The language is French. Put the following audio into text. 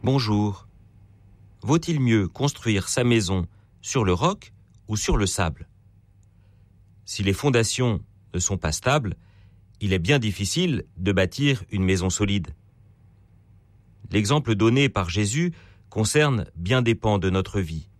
Bonjour. Vaut-il mieux construire sa maison sur le roc ou sur le sable ? Si les fondations ne sont pas stables, il est bien difficile de bâtir une maison solide. L'exemple donné par Jésus concerne bien des pans de notre vie.